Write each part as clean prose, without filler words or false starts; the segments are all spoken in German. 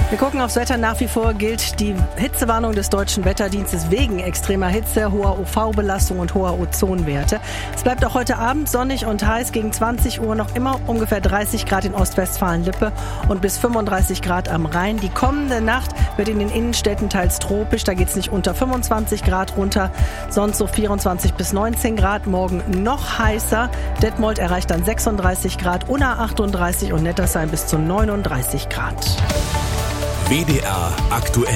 Wir gucken aufs Wetter. Nach wie vor gilt die Hitzewarnung des Deutschen Wetterdienstes wegen extremer Hitze, hoher UV-Belastung und hoher Ozonwerte. Es bleibt auch heute Abend sonnig und heiß. Gegen 20 Uhr noch immer ungefähr 30 Grad in Ostwestfalen-Lippe und bis 35 Grad am Rhein. Die kommende Nacht wird in den Innenstädten teils tropisch. Da geht es nicht unter 25 Grad runter, sonst so 24 bis 19 Grad. Morgen noch heißer. Detmold erreicht dann 36 Grad, Unna 38 und Nettersheim bis zu 39 Grad. WDR aktuell.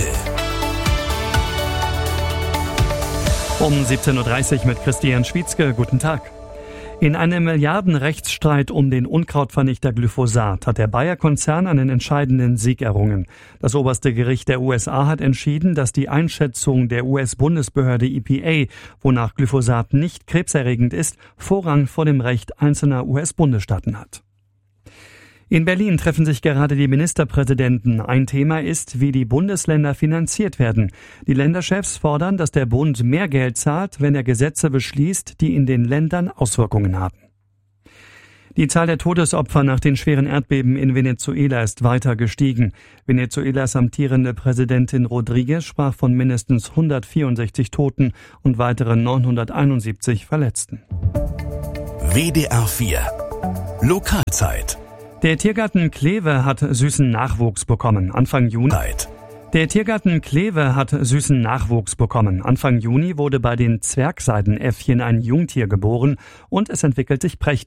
Um 17.30 Uhr mit Christian Schwietzke. Guten Tag. In einem Milliardenrechtsstreit um den Unkrautvernichter Glyphosat hat der Bayer-Konzern einen entscheidenden Sieg errungen. Das oberste Gericht der USA hat entschieden, dass die Einschätzung der US-Bundesbehörde EPA, wonach Glyphosat nicht krebserregend ist, Vorrang vor dem Recht einzelner US-Bundesstaaten hat. In Berlin treffen sich gerade die Ministerpräsidenten. Ein Thema ist, wie die Bundesländer finanziert werden. Die Länderchefs fordern, dass der Bund mehr Geld zahlt, wenn er Gesetze beschließt, die in den Ländern Auswirkungen haben. Die Zahl der Todesopfer nach den schweren Erdbeben in Venezuela ist weiter gestiegen. Venezuelas amtierende Präsidentin Rodriguez sprach von mindestens 164 Toten und weiteren 971 Verletzten. WDR 4 Lokalzeit. Der Tiergarten Kleve hat süßen Nachwuchs bekommen. Anfang Juni wurde bei den Zwergseidenäffchen ein Jungtier geboren und es entwickelt sich prächtig.